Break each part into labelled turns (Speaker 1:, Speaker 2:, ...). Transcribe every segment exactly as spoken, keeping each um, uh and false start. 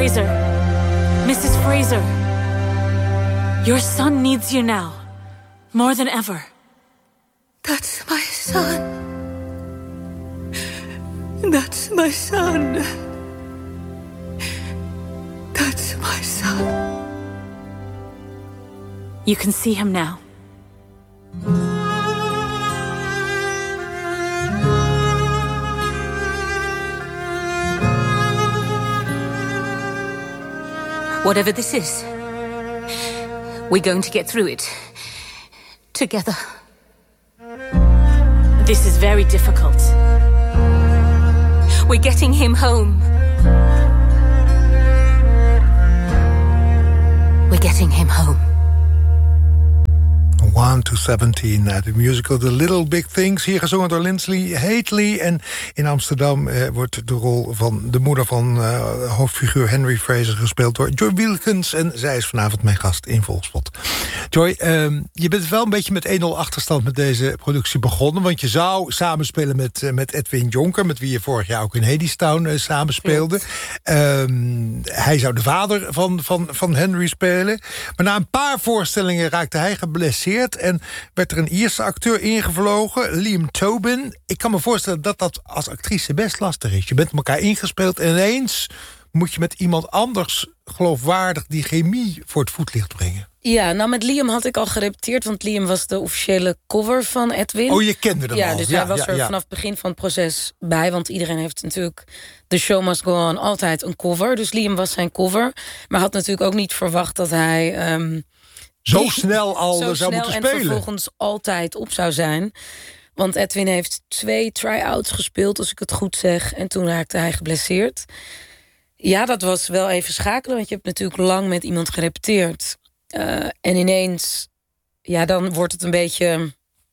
Speaker 1: Fraser. Missus Fraser. Your son needs you now. More than ever.
Speaker 2: That's my son. That's my son. That's my son.
Speaker 1: You can see him now.
Speaker 3: Whatever this is, we're going to get through it. Together.
Speaker 1: This is very difficult.
Speaker 3: We're getting him home. We're getting him home.
Speaker 4: one to seventeen uit de musical The Little Big Things. Hier gezongen door Lindsley Haley. En in Amsterdam eh, wordt de rol van de moeder van uh, hoofdfiguur Henry Fraser gespeeld door Joy Wilkins. En zij is vanavond mijn gast in Volksspot. Joy, uh, je bent wel een beetje met één nul achterstand met deze productie begonnen. Want je zou samenspelen met, uh, met Edwin Jonker, met wie je vorig jaar ook in Hadestown uh, samenspeelde. Uh, hij zou de vader van, van, van Henry spelen. Maar na een paar voorstellingen raakte hij geblesseerd en werd er een Ierse acteur ingevlogen, Liam Tobin. Ik kan me voorstellen dat dat als actrice best lastig is. Je bent met elkaar ingespeeld en ineens moet je met iemand anders geloofwaardig die chemie voor het voetlicht brengen.
Speaker 5: Ja, nou met Liam had ik al gerepeteerd, want Liam was de officiële cover van Edwin.
Speaker 4: Oh, je kende hem
Speaker 5: ja,
Speaker 4: al.
Speaker 5: Dus
Speaker 4: ja,
Speaker 5: hij was
Speaker 4: ja,
Speaker 5: er
Speaker 4: ja.
Speaker 5: vanaf het begin van het proces bij, want iedereen heeft natuurlijk The Show Must Go On altijd een cover. Dus Liam was zijn cover, maar had natuurlijk ook niet verwacht dat hij Um,
Speaker 4: Zo snel al
Speaker 5: zo
Speaker 4: zou
Speaker 5: snel
Speaker 4: moeten
Speaker 5: en
Speaker 4: spelen.
Speaker 5: vervolgens altijd op zou zijn. Want Edwin heeft twee try-outs gespeeld, als ik het goed zeg. En toen raakte hij geblesseerd. Ja, dat was wel even schakelen, want je hebt natuurlijk lang met iemand gerepeteerd. Uh, en ineens, ja, dan wordt het een beetje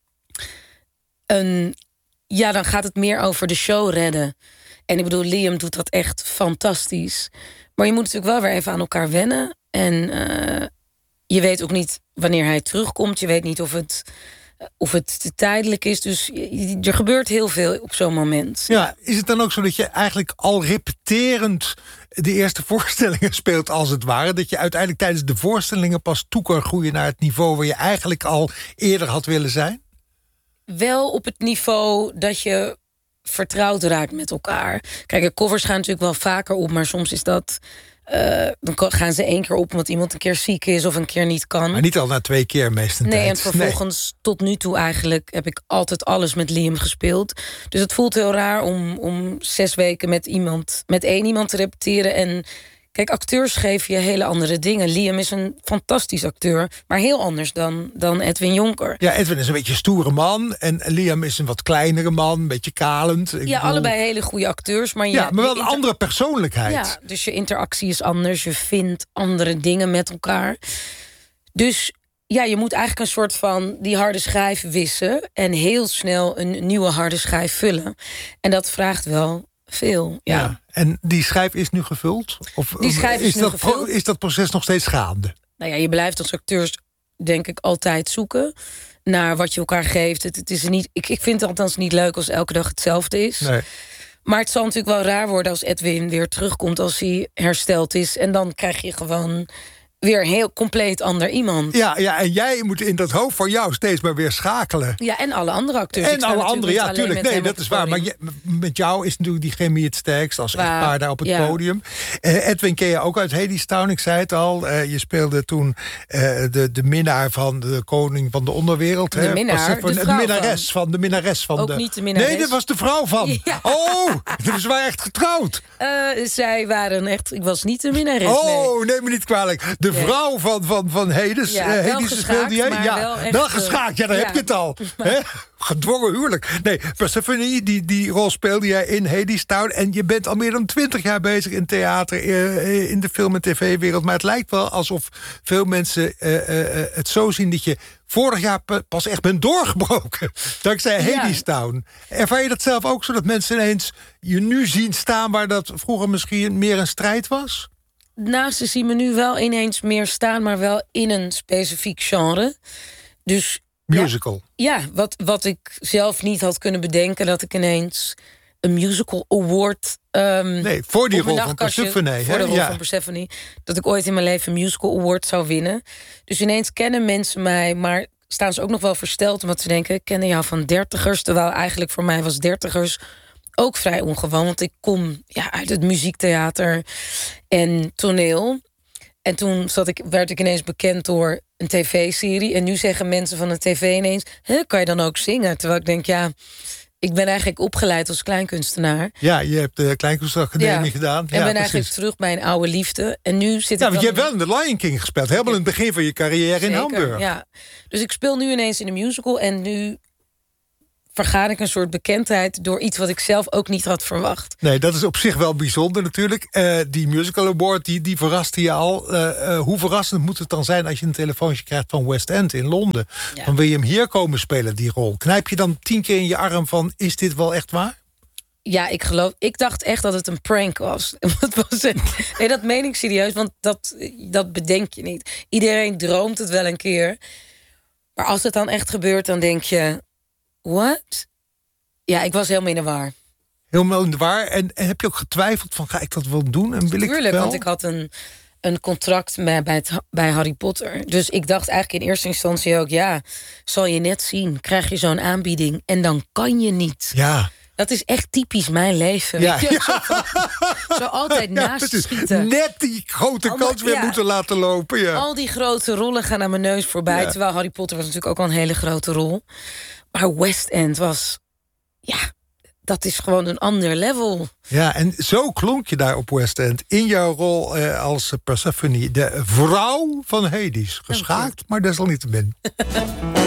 Speaker 5: een... Ja, dan gaat het meer over de show redden. En ik bedoel, Liam doet dat echt fantastisch. Maar je moet natuurlijk wel weer even aan elkaar wennen. En uh, je weet ook niet wanneer hij terugkomt. Je weet niet of het, of het tijdelijk is. Dus er gebeurt heel veel op zo'n moment.
Speaker 4: Ja, is het dan ook zo dat je eigenlijk al repeterend de eerste voorstellingen speelt als het ware? Dat je uiteindelijk tijdens de voorstellingen pas toe kan groeien naar het niveau waar je eigenlijk al eerder had willen zijn?
Speaker 5: Wel op het niveau dat je vertrouwd raakt met elkaar. Kijk, de covers gaan natuurlijk wel vaker op, maar soms is dat Uh, dan gaan ze één keer op omdat iemand een keer ziek is of een keer niet kan.
Speaker 4: Maar niet al na twee keer meestal.
Speaker 5: Nee, en vervolgens nee. tot nu toe eigenlijk heb ik altijd alles met Liam gespeeld. Dus het voelt heel raar om, om zes weken met iemand, met één iemand te repeteren. En kijk, acteurs geven je hele andere dingen. Liam is een fantastisch acteur, maar heel anders dan, dan Edwin Jonker.
Speaker 4: Ja, Edwin is een beetje een stoere man en Liam is een wat kleinere man, een beetje kalend. Ik
Speaker 5: ja,
Speaker 4: bedoel...
Speaker 5: allebei hele goede acteurs. Maar
Speaker 4: ja,
Speaker 5: ja,
Speaker 4: maar wel een
Speaker 5: inter...
Speaker 4: andere persoonlijkheid.
Speaker 5: Ja, dus je interactie is anders, je vindt andere dingen met elkaar. Dus ja, je moet eigenlijk een soort van die harde schijf wissen en heel snel een nieuwe harde schijf vullen. En dat vraagt wel veel. Ja.
Speaker 4: ja. En die schijf is nu gevuld? Of
Speaker 5: die schijf is, is, nu
Speaker 4: dat,
Speaker 5: gevuld.
Speaker 4: Is dat proces nog steeds gaande?
Speaker 5: Nou ja, je blijft als acteurs denk ik altijd zoeken naar wat je elkaar geeft. Het, het is niet, ik, ik vind het althans niet leuk als elke dag hetzelfde is.
Speaker 4: Nee.
Speaker 5: Maar het zal natuurlijk wel raar worden als Edwin weer terugkomt, als hij hersteld is. En dan krijg je gewoon weer een heel compleet ander iemand.
Speaker 4: Ja, ja, en jij moet in dat hoofd van jou steeds maar weer schakelen.
Speaker 5: Ja, en alle andere acteurs.
Speaker 4: En alle andere, ja, tuurlijk. Nee, dat is waar. Maar je, met jou is natuurlijk die chemie het sterkst als echtpaar daar op het ja. podium. Uh, Edwin ken je ook uit Hadestown, ik zei het al. Uh, je speelde toen uh, de, de minnaar van de koning van de onderwereld.
Speaker 5: De
Speaker 4: hè?
Speaker 5: minnaar,
Speaker 4: van,
Speaker 5: de,
Speaker 4: de minnares van. van de minnares van
Speaker 5: ook
Speaker 4: de...
Speaker 5: niet de minnares.
Speaker 4: Nee, dat was de vrouw van.
Speaker 5: Ja.
Speaker 4: Oh, dus ze waren echt getrouwd.
Speaker 5: Uh, zij waren echt... Ik was niet de minnares,
Speaker 4: Oh,
Speaker 5: nee.
Speaker 4: neem me niet kwalijk. De
Speaker 5: nee.
Speaker 4: vrouw van, van, van Hedes.
Speaker 5: Ja,
Speaker 4: uh,
Speaker 5: wel
Speaker 4: Hedes
Speaker 5: geschaakt,
Speaker 4: jij?
Speaker 5: maar
Speaker 4: Ja,
Speaker 5: wel echt...
Speaker 4: wel geschaakt, ja, dan
Speaker 5: ja.
Speaker 4: heb je het al. He? Gedwongen huwelijk. Nee, Persephone, die, die rol speelde jij in Hadestown. En je bent al meer dan twintig jaar bezig in theater, uh, in de film- en tv-wereld. Maar het lijkt wel alsof veel mensen uh, uh, het zo zien dat je vorig jaar pas echt bent doorgebroken. Dankzij
Speaker 5: Ja.
Speaker 4: Hadestown. Ervaar je dat zelf ook zo, dat mensen ineens je nu zien staan waar dat vroeger misschien meer een strijd was?
Speaker 5: Nou, ze zien me nu wel ineens meer staan, maar wel in een specifiek genre. Dus
Speaker 4: musical.
Speaker 5: Ja, ja wat, wat ik zelf niet had kunnen bedenken, dat ik ineens een musical award... Um,
Speaker 4: nee, voor die rol van Persephone.
Speaker 5: Voor de rol
Speaker 4: ja.
Speaker 5: van Persephone. Dat ik ooit in mijn leven een musical award zou winnen. Dus ineens kennen mensen mij, maar staan ze ook nog wel versteld... omdat ze denken, ik ken jou van dertigers. Terwijl eigenlijk voor mij was dertigers ook vrij ongewoon. Want ik kom ja, uit het muziektheater en toneel. En toen zat ik, werd ik ineens bekend door een tv-serie. En nu zeggen mensen van de tv ineens... kan je dan ook zingen? Terwijl ik denk, ja... Ik ben eigenlijk opgeleid als kleinkunstenaar.
Speaker 4: Ja, je hebt de Kleinkunstacademie ja. gedaan.
Speaker 5: En
Speaker 4: ja,
Speaker 5: ben eigenlijk terug bij een oude liefde. En nu zit
Speaker 4: ja,
Speaker 5: ik.
Speaker 4: Want je hebt wel in The Lion King gespeeld. Helemaal in het begin van je carrière
Speaker 5: Zeker,
Speaker 4: in Hamburg.
Speaker 5: Ja. Dus ik speel nu ineens in een musical. En nu vergaar ik een soort bekendheid door iets wat ik zelf ook niet had verwacht.
Speaker 4: Nee, dat is op zich wel bijzonder natuurlijk. Uh, die Musical Award, die, die verraste je al. Uh, uh, hoe verrassend moet het dan zijn als je een telefoontje krijgt van West End in Londen? Ja. Dan wil je hem hier komen spelen, die rol. Knijp je dan tien keer in je arm van, is dit wel echt waar?
Speaker 5: Ja, ik geloof. Ik dacht echt dat het een prank was. Wat was het? Nee, dat meen ik serieus, want dat, dat bedenk je niet. Iedereen droomt het wel een keer. Maar als het dan echt gebeurt, dan denk je... What? Ja, ik was helemaal in de war.
Speaker 4: Helemaal in de war. En, en heb je ook getwijfeld van, ga ik dat wel doen? En wil
Speaker 5: Tuurlijk,
Speaker 4: ik wel?
Speaker 5: Want ik had een, een contract met, bij, het, bij Harry Potter. Dus ik dacht eigenlijk in eerste instantie ook... ja, zal je net zien, krijg je zo'n aanbieding... en dan kan je niet.
Speaker 4: Ja.
Speaker 5: Dat is echt typisch mijn leven.
Speaker 4: Ja, ja.
Speaker 5: Zo, van, zo altijd
Speaker 4: ja,
Speaker 5: naast schieten.
Speaker 4: Net die grote
Speaker 5: Allemaal,
Speaker 4: kans weer
Speaker 5: ja.
Speaker 4: moeten laten lopen. Ja.
Speaker 5: Al die grote rollen gaan aan mijn neus voorbij. Ja. Terwijl Harry Potter was natuurlijk ook al een hele grote rol. Maar West End was... Ja, dat is gewoon een ander level.
Speaker 4: Ja, en zo klonk je daar op West End. In jouw rol eh, als Persephone, de vrouw van Hades. Geschaakt, maar desalniettemin.